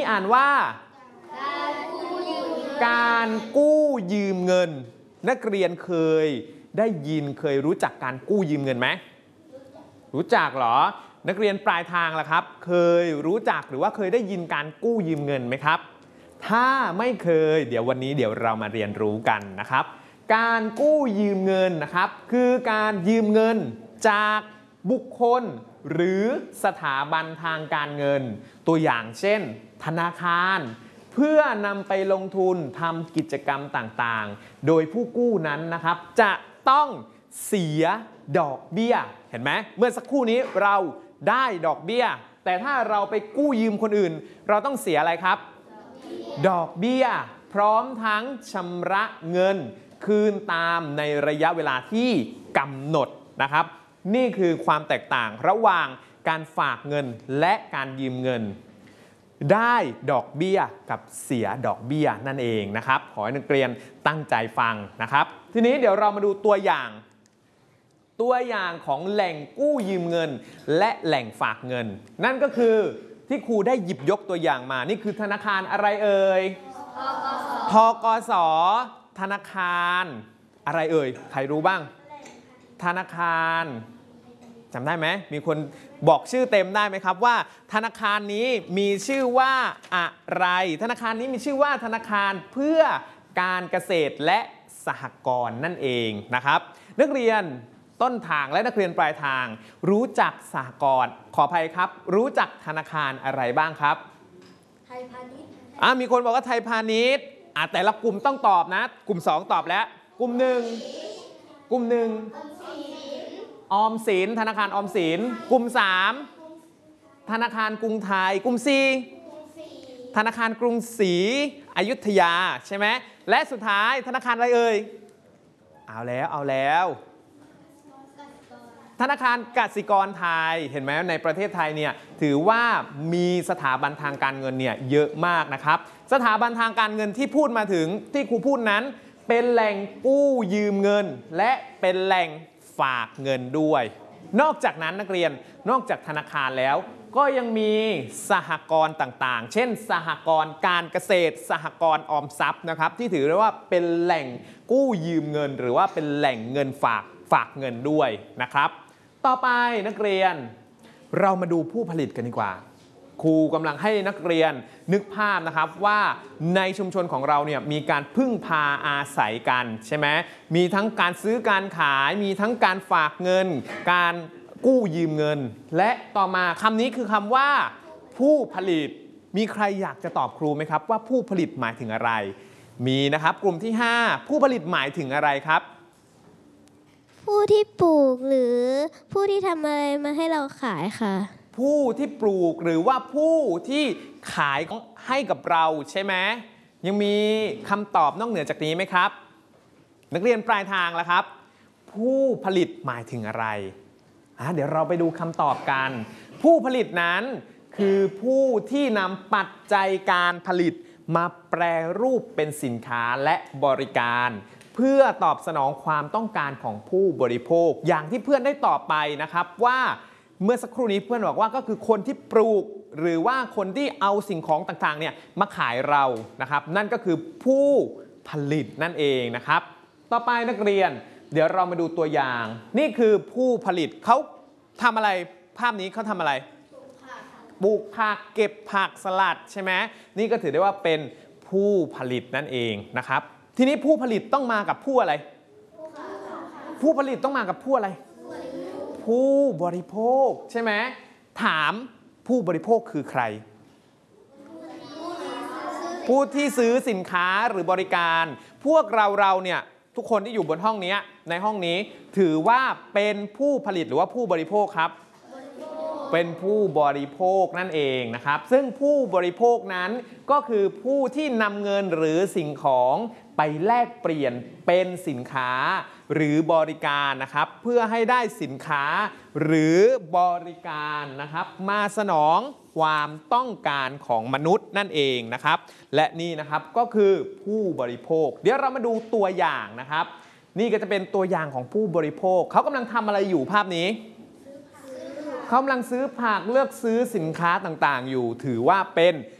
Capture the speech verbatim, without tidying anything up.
อ่านว่าการกู้ยืมเงินนักเรียนเคยได้ยินเคยรู้จักการกู้ยืมเงินไหมรู้จักเหรอนักเรียนปลายทางล่ะครับเคยรู้จักหรือว่าเคยได้ยินการกู้ยืมเงินไหมครับถ้าไม่เคยเดี๋ยววันนี้เดี๋ยวเรามาเรียนรู้กันนะครับการกู้ยืมเงินนะครับคือการยืมเงินจากบุคคลหรือสถาบันทางการเงินตัวอย่างเช่นธนาคารเพื่อนำไปลงทุนทำกิจกรรมต่างๆโดยผู้กู้นั้นนะครับจะต้องเสียดอกเบี้ยเห็นไหมเมื่อสักครู่นี้เราได้ดอกเบี้ยแต่ถ้าเราไปกู้ยืมคนอื่นเราต้องเสียอะไรครับดอกเบี้ยพร้อมทั้งชำระเงินคืนตามในระยะเวลาที่กำหนดนะครับนี่คือความแตกต่างระหว่างการฝากเงินและการยืมเงินได้ดอกเบี้ยกับเสียดอกเบี้ยนั่นเองนะครับขอให้นักเรียนตั้งใจฟังนะครับทีนี้เดี๋ยวเรามาดูตัวอย่างตัวอย่างของแหล่งกู้ยืมเงินและแหล่งฝากเงินนั่นก็คือที่ครูได้หยิบยกตัวอย่างมานี่คือธนาคารอะไรเอ่ยธกส.ธนาคารอะไรเอ่ยใครรู้บ้างธนาคารจำได้ไหมมีคนบอกชื่อเต็มได้ไหมครับว่าธนาคารนี้มีชื่อว่าอะไรธนาคารนี้มีชื่อว่าธนาคารเพื่อการเกษตรและสหกรณ์นั่นเองนะครับนักเรียนต้นทางและนักเรียนปลายทางรู้จักสหกรณ์ขออภัยครับรู้จักธนาคารอะไรบ้างครับไทยพาณิชย์อ่ะมีคนบอกว่าไทยพาณิชย์อ่ะแต่ละกลุ่มต้องตอบนะกลุ่มสองตอบแล้วกลุ่มหนึ่งกลุ่มหนึ่งออมสินธนาคารออมสินกลุ่มสามธนาคารกรุงไทยกลุ่มสี่ธนาคารกรุงศรีอยุธยาใช่ไหมและสุดท้ายธนาคารอะไรเอ่ยเอาแล้วเอาแล้วธนาคารกสิกรไทยเห็นไหมในประเทศไทยเนี่ยถือว่ามีสถาบันทางการเงินเนี่ยเยอะมากนะครับสถาบันทางการเงินที่พูดมาถึงที่ครูพูดนั้นเป็นแหล่งกู้ยืมเงินและเป็นแหล่งฝากเงินด้วยนอกจากนั้นนักเรียนนอกจากธนาคารแล้วก็ยังมีสหกรณ์ต่างๆเช่นสหกรณ์การเกษตรสหกรณ์ออมทรัพย์นะครับที่ถือได้ว่าเป็นแหล่งกู้ยืมเงินหรือว่าเป็นแหล่งเงินฝากฝากเงินด้วยนะครับต่อไปนักเรียนเรามาดูผู้ผลิตกันดีกว่าครูกำลังให้นักเรียนนึกภาพนะครับว่าในชุมชนของเราเนี่ยมีการพึ่งพาอาศัยกันใช่ไหมมีทั้งการซื้อการขายมีทั้งการฝากเงินการกู้ยืมเงินและต่อมาคำนี้คือคำว่าผู้ผลิตมีใครอยากจะตอบครูไหมครับว่าผู้ผลิตหมายถึงอะไรมีนะครับกลุ่มที่ห้าผู้ผลิตหมายถึงอะไรครับผู้ที่ปลูกหรือผู้ที่ทำอะไรมาให้เราขายค่ะผู้ที่ปลูกหรือว่าผู้ที่ขายให้กับเราใช่ไหมยังมีคำตอบนอกเหนือจากนี้ไหมครับนักเรียนปลายทางล่ะครับผู้ผลิตหมายถึงอะไรเดี๋ยวเราไปดูคำตอบกันผู้ผลิตนั้นคือผู้ที่นำปัจจัยการผลิตมาแปรรูปเป็นสินค้าและบริการเพื่อตอบสนองความต้องการของผู้บริโภคอย่างที่เพื่อนได้ตอบไปนะครับว่าเมื่อสักครู่นี้เพื่อนบอกว่าก็คือคนที่ปลูกหรือว่าคนที่เอาสิ่งของต่างๆเนี่ยมาขายเรานะครับนั่นก็คือผู้ผลิตนั่นเองนะครับต่อไปนักเรียนเดี๋ยวเรามาดูตัวอย่างนี่คือผู้ผลิตเขาทำอะไรภาพนี้เขาทำอะไรปลูกผักเก็บผักสลัดใช่ไหมนี่ก็ถือได้ว่าเป็นผู้ผลิตนั่นเองนะครับทีนี้ผู้ผลิตต้องมากับผู้อะไรผู้ผลิตต้องมากับผู้อะไรผู้บริโภคใช่ไหมถามผู้บริโภคคือใครผู้ที่ซื้อสินค้าหรือบริการพวกเราเราเนี่ยทุกคนที่อยู่บนห้องนี้ในห้องนี้ถือว่าเป็นผู้ผลิตหรือว่าผู้บริโภคครับเป็นผู้บริโภคนั่นเองนะครับซึ่งผู้บริโภคนั้นก็คือผู้ที่นำเงินหรือสิ่งของไปแลกเปลี่ยนเป็นสินค้าหรือบริการนะครับเพื่อให้ได้สินค้าหรือบริการนะครับมาสนองความต้องการของมนุษย์นั่นเองนะครับและนี่นะครับก็คือผู้บริโภคเดี๋ยวเรามาดูตัวอย่างนะครับนี่ก็จะเป็นตัวอย่างของผู้บริโภคเขากำลังทำอะไรอยู่ภาพนี้เขากำลังซื้อผักเลือกซื้อสินค้าต่างๆอยู่ถือว่าเป็น